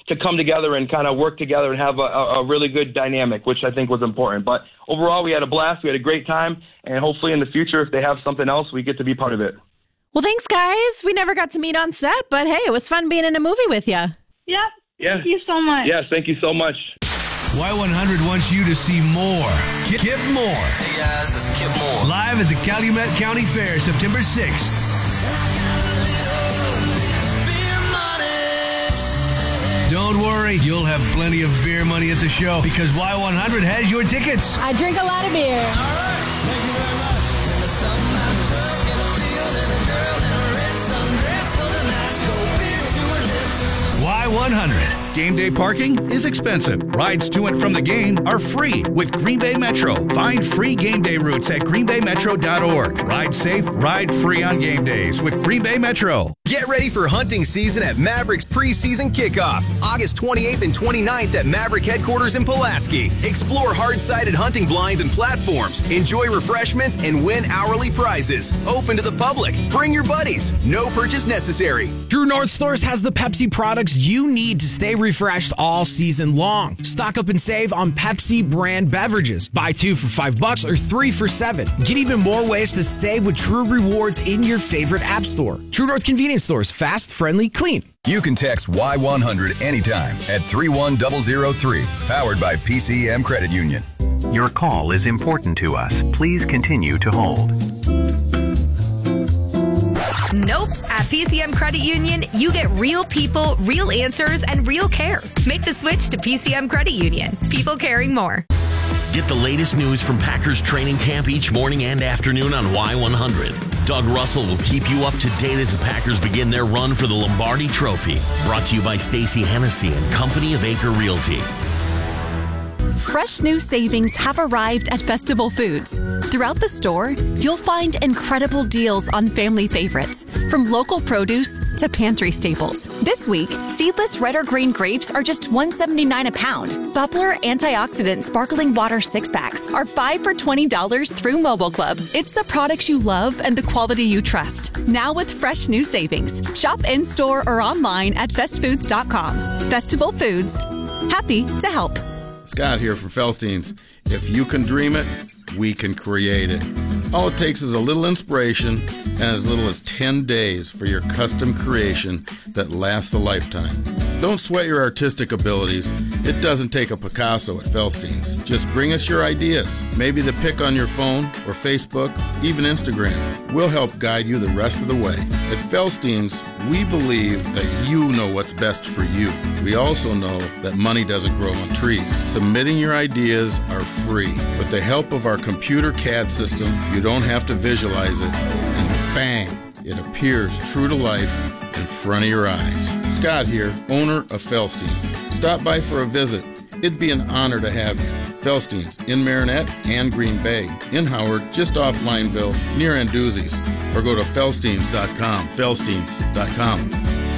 to come together and kind of work together and have a really good dynamic, which I think was important. But overall, we had a blast. We had a great time. And hopefully in the future, if they have something else, we get to be part of it. Well, thanks, guys. We never got to meet on set, but hey, it was fun being in a movie with you. Yep. Yeah. Thank you so much. Yes, thank you so much. Y100 wants you to see more. Kip Moore. Hey guys, this is Kip Moore. Live at the Calumet County Fair, September 6th. Don't worry, you'll have plenty of beer money at the show because Y100 has your tickets. I drink a lot of beer. All right. Thank you very much. Y100. Game day parking is expensive. Rides to and from the game are free with Green Bay Metro. Find free game day routes at greenbaymetro.org. Ride safe, ride free on game days with Green Bay Metro. Get ready for hunting season at Mavericks preseason kickoff, August 28th and 29th at Maverick headquarters in Pulaski. Explore hard-sided hunting blinds and platforms, enjoy refreshments, and win hourly prizes. Open to the public. Bring your buddies. No purchase necessary. True North Stores has the Pepsi products you need to stay refreshed all season long. Stock up and save on Pepsi brand beverages. Buy 2 for $5 or 3 for $7. Get even more ways to save with True Rewards in your favorite app store. True North Convenience Stores. Fast, friendly, clean. You can text Y100 anytime at 31003. Powered by PCM Credit Union. Your call is important to us. Please continue to hold. Nope. At PCM Credit Union, you get real people, real answers, and real care. Make the switch to PCM Credit Union. People caring more. Get the latest news from Packers training camp each morning and afternoon on Y100. Doug Russell will keep you up to date as the Packers begin their run for the Lombardi Trophy. Brought to you by Stacey Hennessy and Company of Acre Realty. Fresh new savings have arrived at Festival Foods. Throughout the store, you'll find incredible deals on family favorites, from local produce to pantry staples. This week, seedless red or green grapes are just $1.79 a pound. Bubbler antioxidant sparkling water 6-packs are 5 for $20 through Mobile Club. It's the products you love and the quality you trust. Now with fresh new savings. Shop in-store or online at festfoods.com. Festival Foods. Happy to help. Scott here from Felstein's. If you can dream it, we can create it. All it takes is a little inspiration and as little as 10 days for your custom creation that lasts a lifetime. Don't sweat your artistic abilities. It doesn't take a Picasso at Felstein's. Just bring us your ideas. Maybe the pic on your phone or Facebook, even Instagram. We'll help guide you the rest of the way. At Felstein's, we believe that you know what's best for you. We also know that money doesn't grow on trees. Submitting your ideas are free. With the help of our computer CAD system, you don't have to visualize it, and bang, it appears true to life in front of your eyes. Scott here, owner of Felstein's. Stop by for a visit. It'd be an honor to have you. Felstein's in Marinette and Green Bay. In Howard, just off Lineville, near Anduzzi's. Or go to felsteins.com. Felsteins.com.